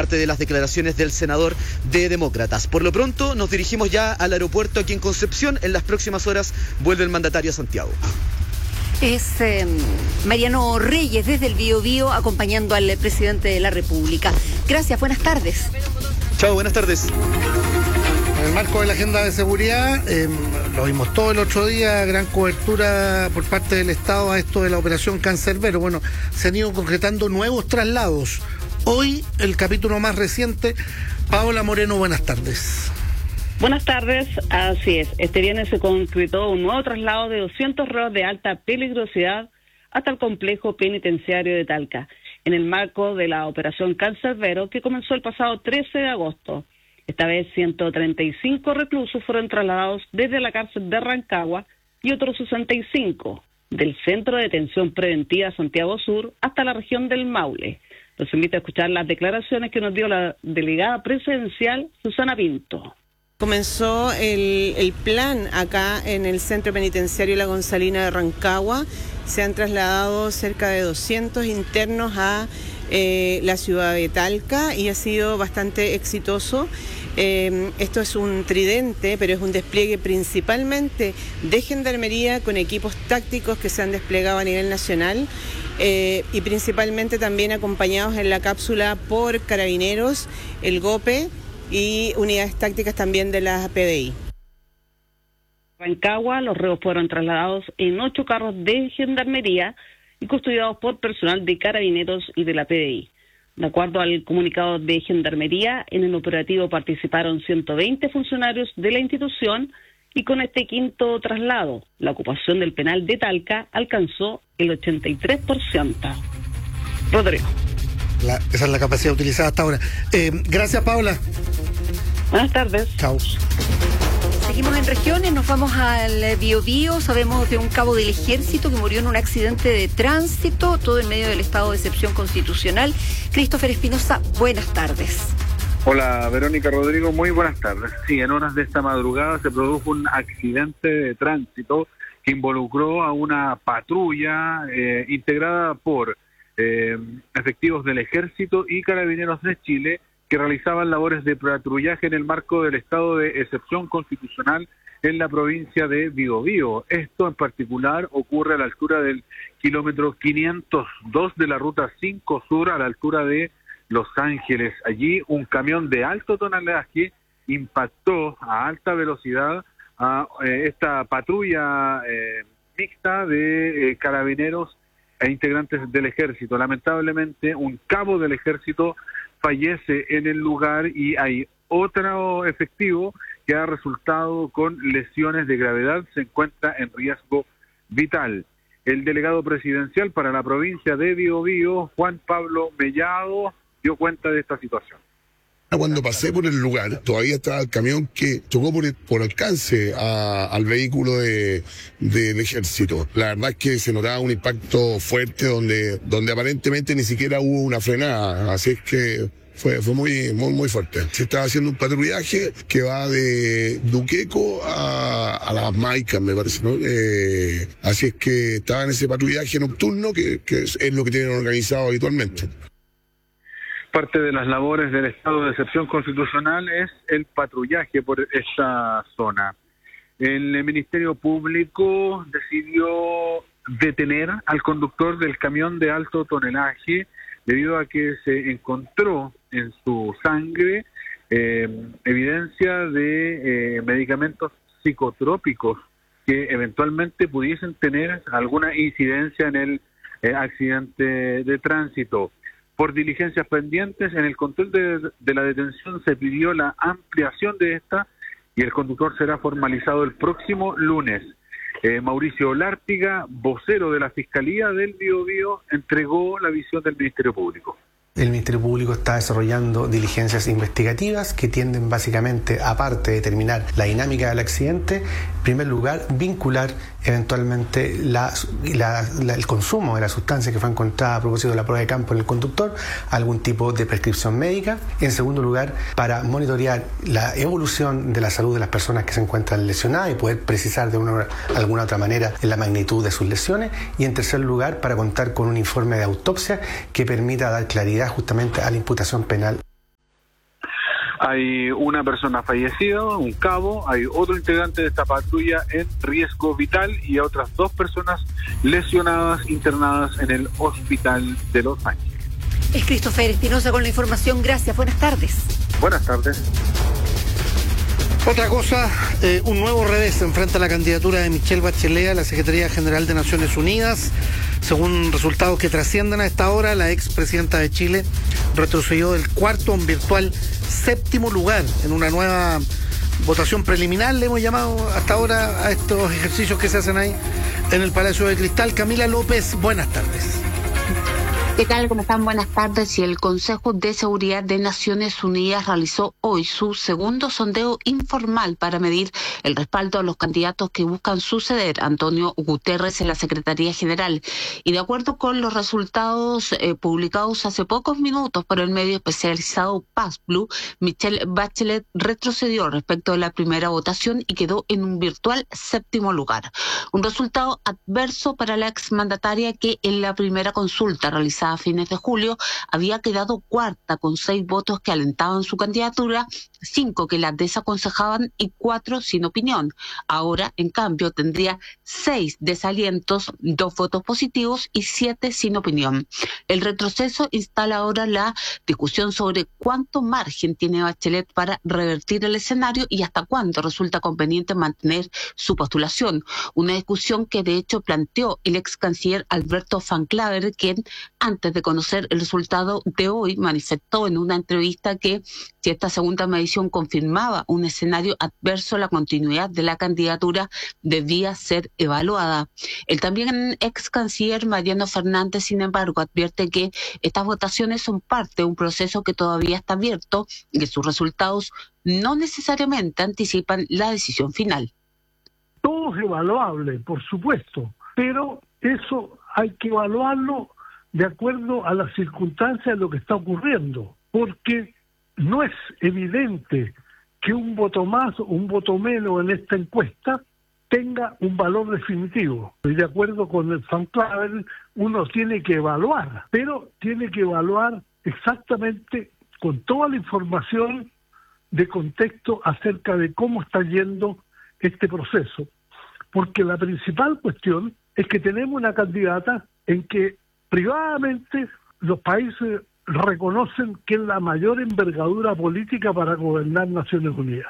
parte de las declaraciones del senador de Demócratas. Por lo pronto nos dirigimos ya al aeropuerto aquí en Concepción. En las próximas horas vuelve el mandatario a Santiago. Es Mariano Reyes desde el Biobío acompañando al presidente de la República. Gracias, buenas tardes. Chao, buenas tardes. En el marco de la agenda de seguridad, lo vimos todo el otro día, gran cobertura por parte del Estado a esto de la operación Cancerbero. Bueno, se han ido concretando nuevos traslados. Hoy, el capítulo más reciente. Paola Moreno, buenas tardes. Buenas tardes, así es. Este viernes se concretó un nuevo traslado de 200 reos de alta peligrosidad hasta el complejo penitenciario de Talca, en el marco de la operación Cancerbero que comenzó el pasado 13 de agosto. Esta vez 135 reclusos fueron trasladados desde la cárcel de Rancagua y otros 65 del Centro de Detención Preventiva Santiago Sur hasta la región del Maule. Los invito a escuchar las declaraciones que nos dio la delegada presidencial Susana Pinto. Comenzó el plan acá en el Centro Penitenciario La Gonzalina de Rancagua. Se han trasladado cerca de 200 internos a la ciudad de Talca y ha sido bastante exitoso. Esto es un tridente, pero es un despliegue principalmente de gendarmería con equipos tácticos que se han desplegado a nivel nacional y principalmente también acompañados en la cápsula por carabineros, el GOPE y unidades tácticas también de la PDI. Rancagua, los reos fueron trasladados en 8 carros de gendarmería y custodiados por personal de carabineros y de la PDI. De acuerdo al comunicado de Gendarmería, en el operativo participaron 120 funcionarios de la institución y con este quinto traslado, la ocupación del penal de Talca alcanzó el 83%. Rodrigo. Esa es la capacidad utilizada hasta ahora. Gracias, Paula. Buenas tardes. Chao. Seguimos en regiones, nos vamos al Biobío. Sabemos de un cabo del ejército que murió en un accidente de tránsito, todo en medio del estado de excepción constitucional. Christopher Espinosa, buenas tardes. Hola, Verónica, Rodrigo, muy buenas tardes. Sí, en horas de esta madrugada se produjo un accidente de tránsito que involucró a una patrulla integrada por efectivos del Ejército y Carabineros de Chile que realizaban labores de patrullaje en el marco del estado de excepción constitucional en la provincia de Biobío. Esto en particular ocurre a la altura del kilómetro 502 de la ruta 5 Sur, a la altura de Los Ángeles. Allí un camión de alto tonelaje impactó a alta velocidad a esta patrulla mixta de carabineros e integrantes del ejército. Lamentablemente, un cabo del ejército fallece en el lugar y hay otro efectivo que ha resultado con lesiones de gravedad, se encuentra en riesgo vital. El delegado presidencial para la provincia de Biobío, Juan Pablo Mellado, dio cuenta de esta situación. Cuando pasé por el lugar, todavía estaba el camión que chocó por alcance al vehículo del ejército. La verdad es que se notaba un impacto fuerte donde aparentemente ni siquiera hubo una frenada, así es que fue muy fuerte. Se estaba haciendo un patrullaje que va de Duqueco a Las Maicas, me parece, ¿no? Así es que estaba en ese patrullaje nocturno que es lo que tienen organizado habitualmente. Parte de las labores del estado de excepción constitucional es el patrullaje por esta zona. El Ministerio Público decidió detener al conductor del camión de alto tonelaje debido a que se encontró en su sangre evidencia de medicamentos psicotrópicos que eventualmente pudiesen tener alguna incidencia en el accidente de tránsito. Por diligencias pendientes, en el control de la detención se pidió la ampliación de esta y el conductor será formalizado el próximo lunes. Mauricio Lártiga, vocero de la Fiscalía del Biobío, entregó la visión del Ministerio Público. El Ministerio Público está desarrollando diligencias investigativas que tienden básicamente, aparte de determinar la dinámica del accidente, en primer lugar, vincular eventualmente el consumo de la sustancia que fue encontrada a propósito de la prueba de campo en el conductor, algún tipo de prescripción médica. En segundo lugar, para monitorear la evolución de la salud de las personas que se encuentran lesionadas y poder precisar de alguna otra manera la magnitud de sus lesiones. Y en tercer lugar, para contar con un informe de autopsia que permita dar claridad justamente a la imputación penal. Hay una persona fallecida, un cabo, hay otro integrante de esta patrulla en riesgo vital y otras 2 personas lesionadas internadas en el hospital de Los Ángeles. Es Christopher Espinosa con la información. Gracias. Buenas tardes. Buenas tardes. Otra cosa, un nuevo revés enfrenta la candidatura de Michelle Bachelet a la Secretaría General de Naciones Unidas. Según resultados que trascienden a esta hora, la expresidenta de Chile retrocedió del 4º a un virtual 7º lugar en una nueva votación preliminar, le hemos llamado hasta ahora a estos ejercicios que se hacen ahí en el Palacio de Cristal. Camila López, buenas tardes. ¿Qué tal? ¿Cómo están? Buenas tardes. Y el Consejo de Seguridad de Naciones Unidas realizó hoy su segundo sondeo informal para medir el respaldo a los candidatos que buscan suceder a Antonio Guterres en la Secretaría General. Y de acuerdo con los resultados publicados hace pocos minutos por el medio especializado Paz Blue, Michelle Bachelet retrocedió respecto de la primera votación y quedó en un virtual 7º lugar. Un resultado adverso para la exmandataria que en la primera consulta realizada a fines de julio había quedado 4ª con 6 votos que alentaban su candidatura, 5 que la desaconsejaban y 4 sin opinión. Ahora, en cambio, tendría 6 desalientos, 2 votos positivos y 7 sin opinión. El retroceso instala ahora la discusión sobre cuánto margen tiene Bachelet para revertir el escenario y hasta cuándo resulta conveniente mantener su postulación. Una discusión que de hecho planteó el ex canciller Alberto Van Claver, quien antes de conocer el resultado de hoy manifestó en una entrevista que si esta segunda medición confirmaba un escenario adverso, la continuidad de la candidatura debía ser evaluada. El también ex canciller Mariano Fernández, sin embargo, advierte que estas votaciones son parte de un proceso que todavía está abierto y que sus resultados no necesariamente anticipan la decisión final. Todo es evaluable, por supuesto, pero eso hay que evaluarlo de acuerdo a las circunstancias de lo que está ocurriendo, porque no es evidente que un voto más o un voto menos en esta encuesta tenga un valor definitivo. Y de acuerdo con el Van Claver, uno tiene que evaluar, pero tiene que evaluar exactamente con toda la información de contexto acerca de cómo está yendo este proceso, porque la principal cuestión es que tenemos una candidata en que privadamente los países reconocen que es la mayor envergadura política para gobernar Naciones Unidas.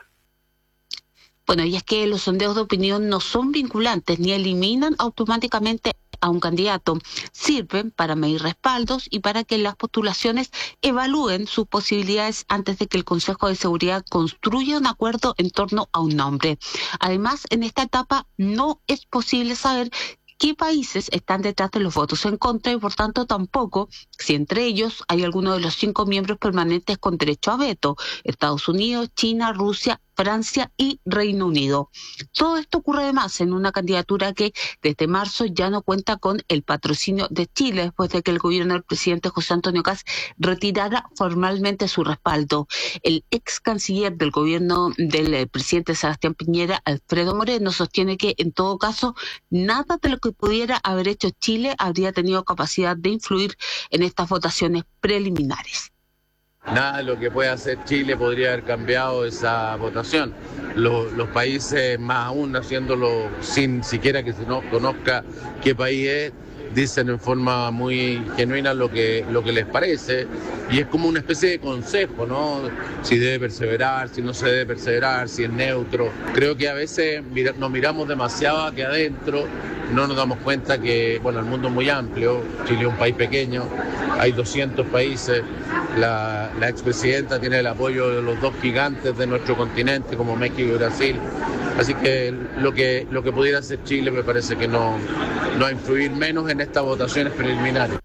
Bueno, y es que los sondeos de opinión no son vinculantes ni eliminan automáticamente a un candidato. Sirven para medir respaldos y para que las postulaciones evalúen sus posibilidades antes de que el Consejo de Seguridad construya un acuerdo en torno a un nombre. Además, en esta etapa no es posible saber qué países están detrás de los votos en contra y por tanto tampoco si entre ellos hay alguno de los 5 miembros permanentes con derecho a veto: Estados Unidos, China, Rusia, Francia y Reino Unido. Todo esto ocurre además en una candidatura que desde marzo ya no cuenta con el patrocinio de Chile después de que el gobierno del presidente José Antonio Kast retirara formalmente su respaldo. El ex canciller del gobierno del presidente Sebastián Piñera, Alfredo Moreno, sostiene que en todo caso nada de lo que pudiera haber hecho Chile habría tenido capacidad de influir en estas votaciones preliminares. Nada de lo que pueda hacer Chile podría haber cambiado esa votación. Los países, más aún haciéndolo sin siquiera que se nos conozca qué país es, dicen en forma muy genuina lo que les parece, y es como una especie de consejo, ¿no? Si debe perseverar, si no se debe perseverar, si es neutro. Creo que a veces nos miramos demasiado aquí adentro, no nos damos cuenta que, bueno, el mundo es muy amplio, Chile es un país pequeño, hay 200 países, la expresidenta tiene el apoyo de los 2 gigantes de nuestro continente como México y Brasil, así que lo que pudiera hacer Chile me parece que no va a influir menos en estas votaciones preliminares.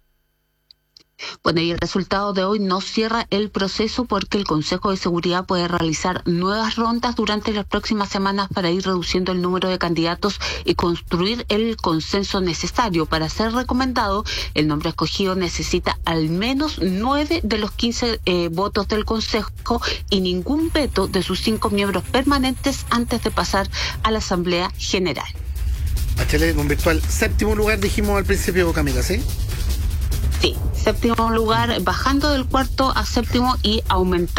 Bueno, y el resultado de hoy no cierra el proceso porque el Consejo de Seguridad puede realizar nuevas rondas durante las próximas semanas para ir reduciendo el número de candidatos y construir el consenso necesario. Para ser recomendado, el nombre escogido necesita al menos 9 de los 15 votos del Consejo y ningún veto de sus 5 miembros permanentes antes de pasar a la Asamblea General. Bachelet en un virtual 7º lugar, dijimos al principio, Camila, ¿sí? Sí, 7º lugar, bajando del 4º a 7º y aumentando